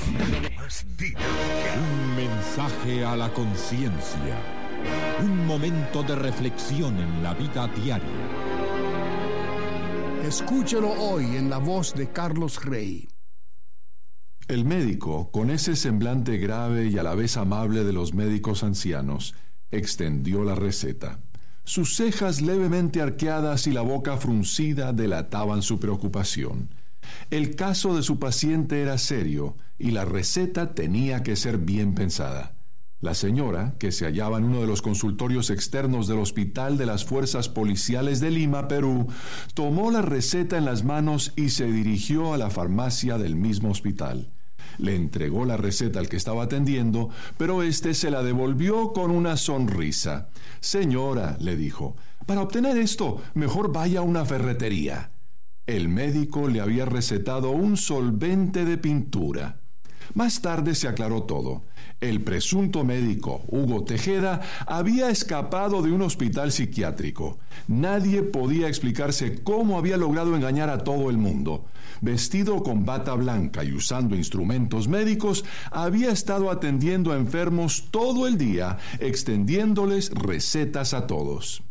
Un mensaje a la conciencia. Un momento de reflexión en la vida diaria. Escúchelo hoy en la voz de Carlos Rey. El médico, con ese semblante grave y a la vez amable de los médicos ancianos, extendió la receta. Sus cejas levemente arqueadas y la boca fruncida delataban su preocupación. El caso de su paciente era serio y la receta tenía que ser bien pensada. La señora, que se hallaba en uno de los consultorios externos del Hospital de las Fuerzas Policiales de Lima, Perú, tomó la receta en las manos y se dirigió a la farmacia del mismo hospital. Le entregó la receta al que estaba atendiendo, pero éste se la devolvió con una sonrisa. «Señora», le dijo, «para obtener esto, mejor vaya a una ferretería». El médico le había recetado un solvente de pintura. Más tarde se aclaró todo. El presunto médico, Hugo Tejeda, había escapado de un hospital psiquiátrico. Nadie podía explicarse cómo había logrado engañar a todo el mundo. Vestido con bata blanca y usando instrumentos médicos, había estado atendiendo a enfermos todo el día, extendiéndoles recetas a todos.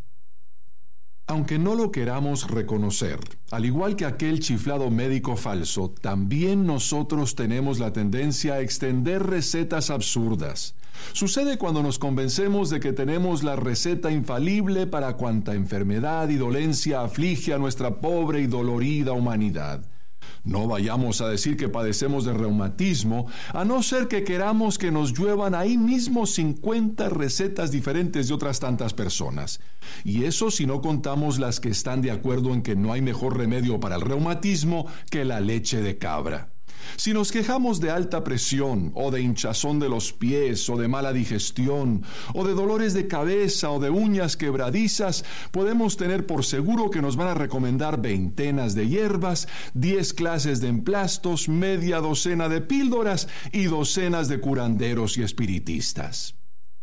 Aunque no lo queramos reconocer, al igual que aquel chiflado médico falso, también nosotros tenemos la tendencia a extender recetas absurdas. Sucede cuando nos convencemos de que tenemos la receta infalible para cuanta enfermedad y dolencia aflige a nuestra pobre y dolorida humanidad. No vayamos a decir que padecemos de reumatismo, a no ser que queramos que nos lluevan ahí mismo 50 recetas diferentes de otras tantas personas. Y eso si no contamos las que están de acuerdo en que no hay mejor remedio para el reumatismo que la leche de cabra. Si nos quejamos de alta presión, o de hinchazón de los pies, o de mala digestión, o de dolores de cabeza, o de uñas quebradizas, podemos tener por seguro que nos van a recomendar veintenas de hierbas, 10 clases de emplastos, media docena de píldoras y docenas de curanderos y espiritistas.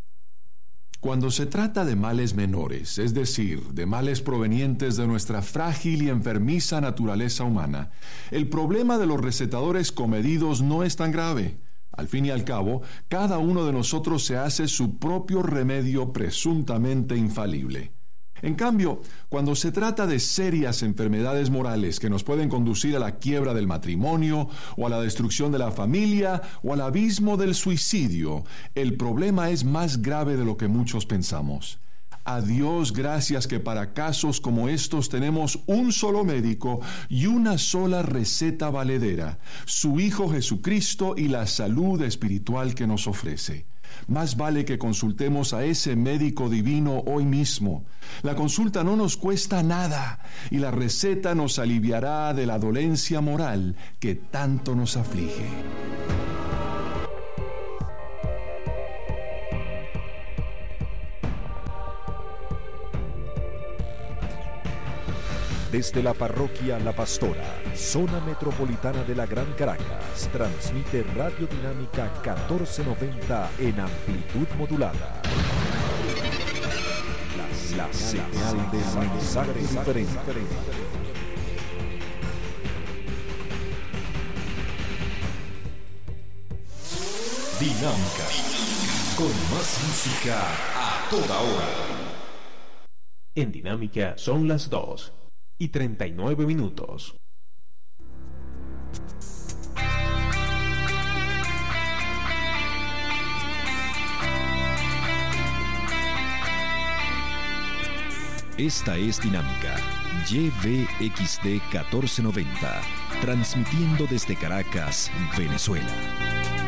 Cuando se trata de males menores, es decir, de males provenientes de nuestra frágil y enfermiza naturaleza humana, el problema de los recetadores comedidos no es tan grave. Al fin y al cabo, cada uno de nosotros se hace su propio remedio presuntamente infalible. En cambio, cuando se trata de serias enfermedades morales que nos pueden conducir a la quiebra del matrimonio, o a la destrucción de la familia, o al abismo del suicidio, el problema es más grave de lo que muchos pensamos. A Dios gracias que para casos como estos tenemos un solo médico y una sola receta valedera, su Hijo Jesucristo y la salud espiritual que nos ofrece. Más vale que consultemos a ese médico divino hoy mismo. La consulta no nos cuesta nada y la receta nos aliviará de la dolencia moral que tanto nos aflige. Desde la parroquia La Pastora, zona metropolitana de la Gran Caracas, transmite Radio Dinámica 1490 en amplitud modulada. La señal del mensaje diferente. Dinámica, con más música a toda hora. En Dinámica son las 2:39. Esta es Dinámica, YVXD 1490, transmitiendo desde Caracas, Venezuela.